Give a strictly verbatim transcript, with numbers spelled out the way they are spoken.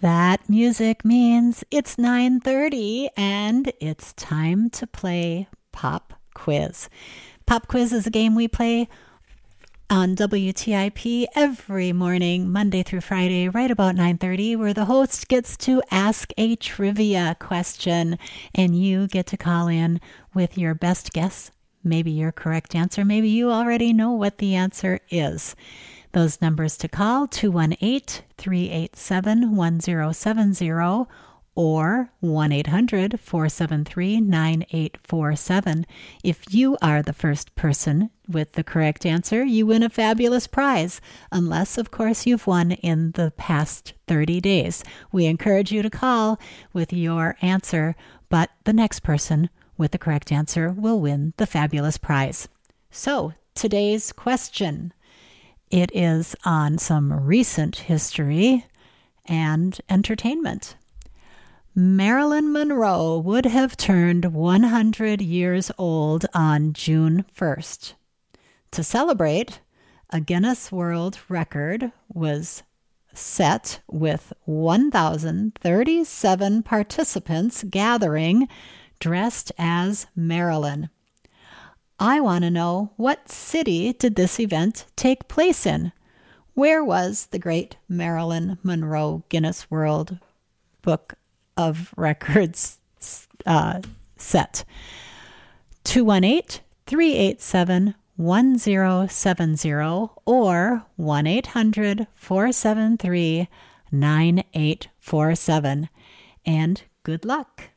That music means it's nine thirty and it's time to play Pop Quiz. Pop Quiz is a game we play on W T I P every morning, Monday through Friday, right about nine thirty, where the host gets to ask a trivia question and you get to call in with your best guess, maybe your correct answer, maybe you already know what the answer is. Those numbers to call, two one eight, three eight seven, one zero seven zero or one eight hundred, four seven three, nine eight four seven. If you are the first person with the correct answer, you win a fabulous prize, unless, of course, you've won in the past thirty days. We encourage you to call with your answer, but the next person with the correct answer will win the fabulous prize. So, today's question. It is on some recent history and entertainment. Marilyn Monroe would have turned one hundred years old on June first. To celebrate, a Guinness World Record was set with one thousand thirty-seven participants gathering dressed as Marilyn. I want to know, what city did this event take place in? Where was the great Marilyn Monroe Guinness World Book of Records uh, set? two one eight, three eight seven, one zero seven zero or one eight hundred, four seven three, nine eight four seven. And good luck.